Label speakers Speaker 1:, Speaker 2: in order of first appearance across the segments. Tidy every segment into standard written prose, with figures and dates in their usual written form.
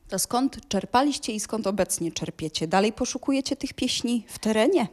Speaker 1: To skąd czerpaliście i skąd obecnie czerpiecie? Dalej poszukujecie tych pieśni w terenie?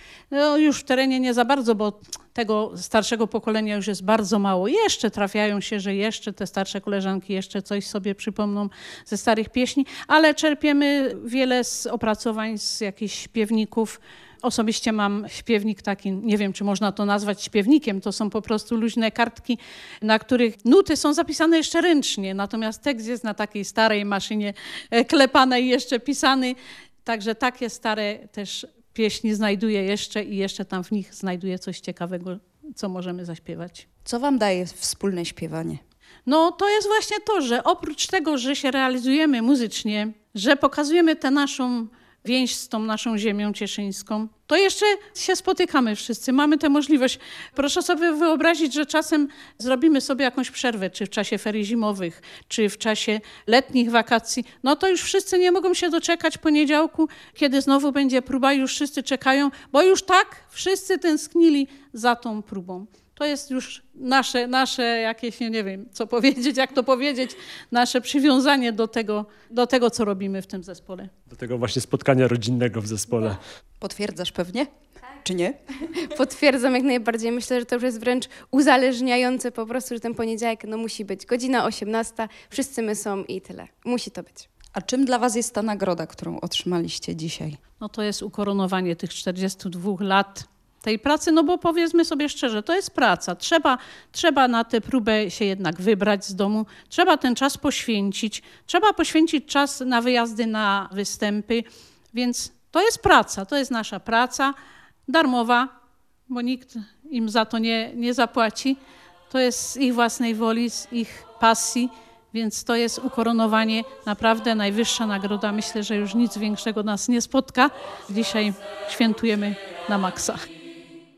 Speaker 2: No już w terenie nie za bardzo, bo tego starszego pokolenia już jest bardzo mało. Jeszcze trafiają się, że jeszcze te starsze koleżanki jeszcze coś sobie przypomną ze starych pieśni, ale czerpiemy wiele z opracowań z jakichś śpiewników. Osobiście mam śpiewnik taki, nie wiem, czy można to nazwać śpiewnikiem, to są po prostu luźne kartki, na których nuty są zapisane jeszcze ręcznie, natomiast tekst jest na takiej starej maszynie klepanej, jeszcze pisany, także takie stare też pieśni znajduję jeszcze i jeszcze tam w nich znajduję coś ciekawego, co możemy zaśpiewać.
Speaker 1: Co wam daje wspólne śpiewanie?
Speaker 2: No to jest właśnie to, że oprócz tego, że się realizujemy muzycznie, że pokazujemy tę naszą więź z tą naszą ziemią cieszyńską, to jeszcze się spotykamy wszyscy, mamy tę możliwość. Proszę sobie wyobrazić, że czasem zrobimy sobie jakąś przerwę, czy w czasie ferii zimowych, czy w czasie letnich wakacji, no to już wszyscy nie mogą się doczekać poniedziałku, kiedy znowu będzie próba i już wszyscy czekają, bo już tak wszyscy tęsknili za tą próbą. To jest już nasze jakieś, nie wiem co powiedzieć, jak to powiedzieć, nasze przywiązanie do tego, co robimy w tym zespole.
Speaker 3: Do tego właśnie spotkania rodzinnego w zespole.
Speaker 1: Potwierdzasz pewnie? Czy nie?
Speaker 4: Potwierdzam jak najbardziej. Myślę, że to już jest wręcz uzależniające po prostu, że ten poniedziałek musi być. Godzina 18, wszyscy my są i tyle. Musi to być.
Speaker 1: A czym dla was jest ta nagroda, którą otrzymaliście dzisiaj?
Speaker 2: No to jest ukoronowanie tych 42 lat tej pracy, no bo powiedzmy sobie szczerze, to jest praca. Trzeba na tę próbę się jednak wybrać z domu, trzeba ten czas poświęcić, trzeba poświęcić czas na wyjazdy, na występy, więc to jest praca, to jest nasza praca, darmowa, bo nikt im za to nie zapłaci. To jest z ich własnej woli, z ich pasji, więc to jest ukoronowanie, naprawdę najwyższa nagroda. Myślę, że już nic większego nas nie spotka. Dzisiaj świętujemy na maksa.